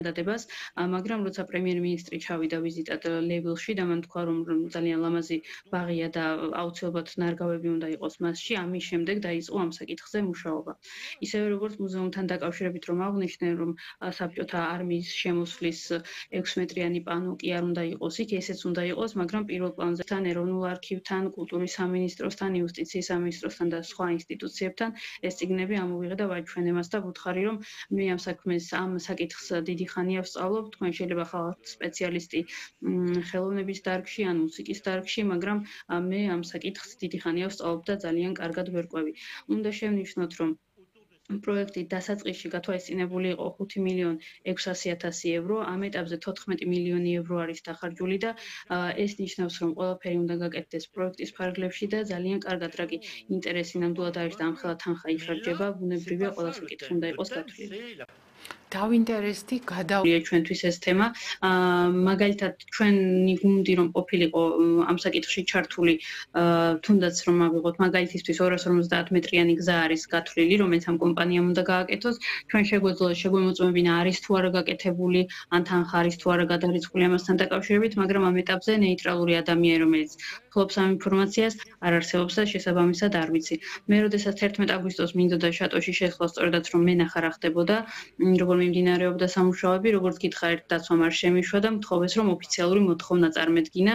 დადებას, მაგრამ როცა პრემიერ-მინისტრი ჩავიდა ვიზიტად ლევილში და მან თქვა, რომ ძალიან ლამაზი ბაღია და აუცილებლად ნარგავები უნდა იყოს მასში, ამის შემდეგ დაიწყო ამ საკითხზე მუშაობა. ისევე როგორც მუზეუმთან დაკავშირებით რომ აღნიშნე, რომ საბჭოთა არმიის შემოსვლის 6 მეტრიანი პანო კი არ უნდა იყოს იქ, ესეც უნდა იყოს, მაგრამ პირველ პლანზე თან ეროვნულ არქივთან, კულტურის სამინისტროსთან, იუსტიციის სამინისტროსთან და სხვა ინსტიტუციებთან ეს წიგნები ამოვიღე და ვაჩვენე მას და ვუთხარი, რომ მე ამ საკითხს დიდი ხანია ვსწავლობ, თქვენ შეიძლება ხალხ სპეციალისტი ხელოვნების დარგში ან მუსიკის დარგში, მაგრამ მე ამ საკითხს დიდი ხანია ვსწავლობ და ძალიან კარგად ვერკვევი. უნდა შევნიშნოთ, რომ პროექტი დასაწყისში გათვალისწინებული იყო 5.600.000 евро, ამ ეტაპზე 14 მილიონი евро არის დახარჯული და ეს ნიშნავს, რომ ყველაფერი უნდა გაკეთდეს პროექტის ფარგლებში და ძალიან კარგად რა კი ინტერესი ნამდვილად არის და ამხელა თანხა იხარჯება, ბუნებრივია ყველა საკითხი უნდა იყოს გათვლილი. დავინტერესდი გადავია ჩვენთვის ეს თემა. მაგალითად, ჩვენი გუნდი რომ ყოფილიყო ამ საკითხში ჩართული, თუნდაც რომ ავიღოთ მაგალითისთვის 250 მეტრიანი გზა არის გათვლილი, რომელიც ამ კომპანიამ უნდა გააკეთოს. ჩვენ შეგვემოწმებინა არის თუ არა გაკეთებული, ან თანხა არის თუ არა გადარიცხული ამასთან დაკავშირებით, მაგრამ ამ ეტაპზე ნეიტრალური ადამიანი, რომელიც ფლობს ამ ინფორმაციას, არ არსებობს და შესაბამისად არ ვიცი. მე როდესაც 11 აგვისტოს მინდოდა შატოში შესვლა სწორედაც რომ მენახა რა ხდებოდა, როგორ მიმდინარეობდა სამუშაოები, როგორც გითხარით, დაცვამ არ შემიშვა და მთხოვეს, რომ ოფიციალური მოთხოვნა წარმედგინა.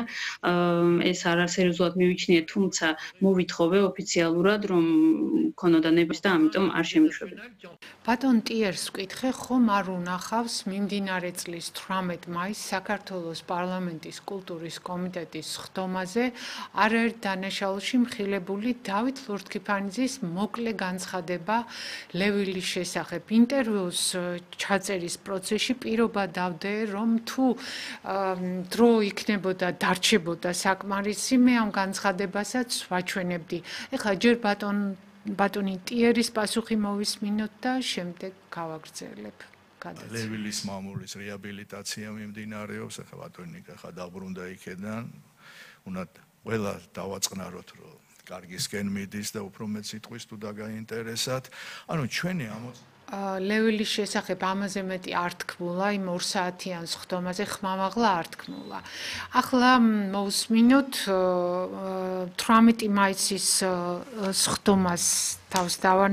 ეს არ სერიოზულად მივიჩნიე, თუმცა მოვითხოვე ოფიციალურად, რომ ქონოდა ნებისმიერი და ამიტომ არ შემიშვებოდა. ბატონ ტიერს ვკითხე, ხომ არ უნახავს მიმდინარე წლის 18 მაისს საქართველოს პარლამენტის კულტურის კომიტეტის ხდომაზე არაერთ დანაშაულში მხილებული დავით ლურთქიფანიძის მოკლე განცხადება ლევილის შესახებ. ინტერვიუს ჩაწერის პროცესში პირობა დავდე, რომ თუ დრო იქნებოდა, დარჩებოდა საკმარისი, მე ამ განცხადებასაც ვაჩვენებდი. ეხლა ჯერ ბატონი ტიერის პასუხი მოვისმინოთ და შემდეგ გავაგრძელებ. ლევილის მამულის რეაბილიტაცია მიმდინარეობს, ეხლა ბატონი ხა დაბრუნდა იქიდან, უნდა ყველა დავაწყნაროთ, რომ კარგისკენ მიდის და უფრო მეტ სიტყვის თუ დაგაინტერესათ. ანუ ჩვენი ლევილის შესახებ ამაზე მეტი არ თქმულა, იმ 2 საათიან ხდომაზე ხმამაღლა არ თქმულა. ახლა მოვსმინოთ 18 მაისის ხდომას თავს